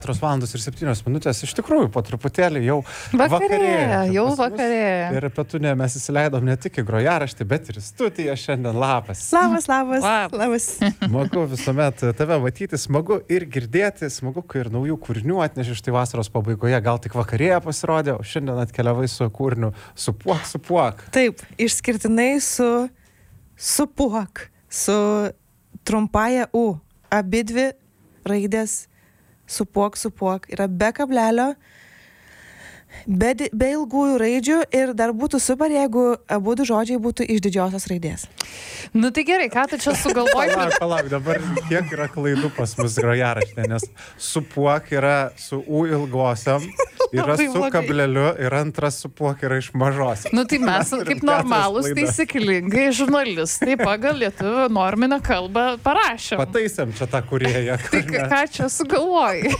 3:07 iš tikrųjų po truputėlį jau vakarėja. Jau vakarėja. Ir Petunė mes įsileidom ne tik į grojaraštį, bet ir į studiją šiandien. Labas. Labas. Smagu visuomet tave matyti, smagu ir girdėti, smagu, kai ir naujų kūrinių atneši štai vasaros pabaigoje, gal tik vakarėje pasirodė, o šiandien atkeliavai su kūriniu Supuok. Taip, išskirtinai Supuok, su trumpaja U, abidvi raidės Supuok, yra be kablelio, be ilgųjų raidžių ir dar būtų super, jeigu abu du žodžiai būtų iš didžiosios raidės. Nu tai gerai, ką tu čia sugalvoji? Palauk, dabar kiek yra klaidų pas mus grojaraštė, nes Supuok yra su U ilgosiam, yra su kableliu ir antras Supuok yra iš mažos. Nu tai mes kaip normalūs, taisyklingai žurnalistai pagal lietuvių norminę kalbą parašėm. Pataisėm čia tą kūrėją. Tai ką čia sugalvoji?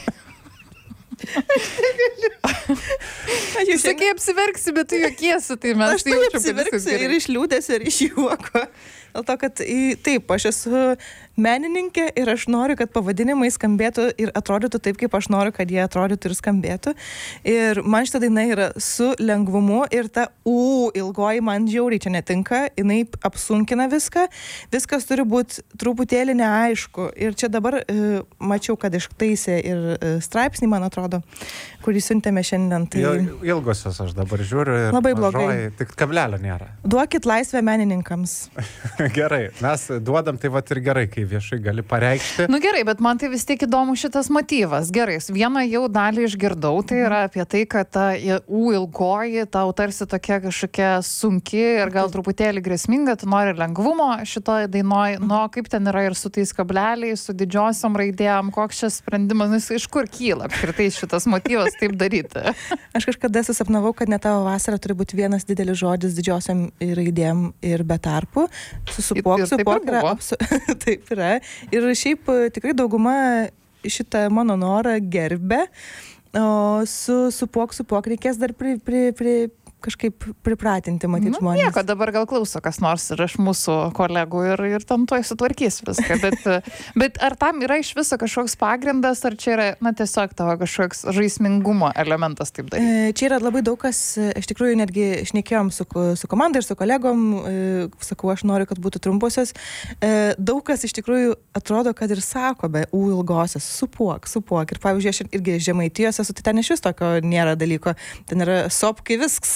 Tu sakai apsiverksi, bet tu juokiesi, tai mes aš tai apsiverksiu ir iš liūdesio, ir iš juoko. Dėl to, kad taip, aš esu menininkė ir aš noriu, kad pavadinimai skambėtų ir atrodytų taip, kaip aš noriu, kad jie atrodytų ir skambėtų. Ir man šitą dainą yra su lengvumu ir ta U ilgoji man žiauriai čia netinka, jinai apsunkina viską, viskas turi būti truputėlį neaišku. Ir čia dabar mačiau, kad ištaisė ir straipsnį, man atrodo, kurį siuntėme šiandien. Tai... Ilgosios aš dabar žiūriu ir labai blogai. Tik kablelio nėra. Duokit laisvę menininkams. Gerai, mes duodam, tai vat ir gerai, kai viešai gali pareikšti. Nu gerai, bet man tai vis tiek įdomu šitas motyvas. Gerai, vieną jau dalį išgirdau, tai yra apie tai, kad ta U ilgoji tau tarsi tokia kažkokia sunki ir gal truputėlį grėsminga, tu nori lengvumo šitoje dainoje, nu kaip ten yra ir su tais kableliais, su didžiosiom raidėjom, koks čia sprendimas, iš kur kyla apskritai šitas motyvas taip daryti? Aš kažkada susapnavau, kad ne tavo vasara turi būti vienas didelis žodis didžiosiom raidėm ir be tarpų. Supuok yra. Taip yra. Ir šiaip tikrai dauguma šitą mano norą gerbė, o Supuok reikės dar kažkaip pripratinti, matyti žmonės. Nieko, dabar gal klauso kas nors ir iš mūsų kolegų ir tam tuoj sutvarkys viską. Bet ar tam yra iš viso kažkoks pagrindas, ar čia yra, na, tiesiog tavo kažkoks žaismingumo elementas taip daryti? Čia yra labai daug kas, iš tikrųjų netgi šnekėjom su komanda ir su kolegom, sakau, aš noriu, kad būtų trumposios. Daug kas iš tikrųjų atrodo, kad ir sako be U ilgosios, Supuok. Ir pavyzdžiui, aš irgi Žemaitijos esu, tai ten iš vis tokio nėra dalyko. Ten yra sopkai visks.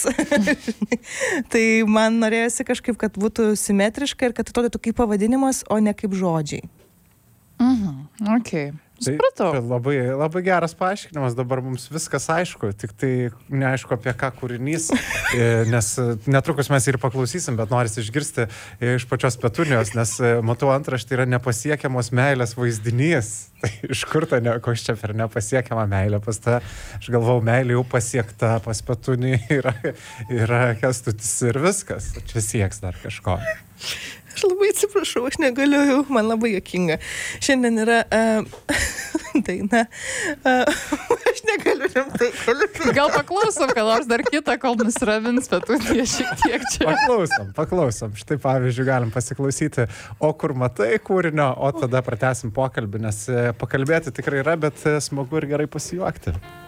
Tai man norėjosi kažkaip, kad būtų simetriška ir kad atrodytų kaip pavadinimas, o ne kaip žodžiai. Okay. Supratau. Tai labai, labai geras paaiškinimas, dabar mums viskas aišku, tik tai neaišku apie ką kūrinys, nes netrukus mes ir paklausysim, bet norisi išgirsti iš pačios Petunijos, nes matau antraštė yra nepasiekiamos meilės vaizdinys. Tai iš kur ta koks čia per nepasiekiamą meilę pas tą, aš galvau, meilė jau pasiekta, pas Petunį yra Kęstutis ir viskas, čia sieks dar kažko. Aš labai atsiprašau, aš negaliu, man labai juokinga. Šiandien yra daina. Aš negaliu rimtai kalbėti. Gal paklausom, kad nors dar kitą, kol nusiramins Petunija šiek tiek čia. Paklausom. Štai pavyzdžiui, galim pasiklausyti O kur matai kūrinio, o tada pratęsim pokalbį, nes pakalbėti tikrai yra, bet smagu ir gerai pasijuokti.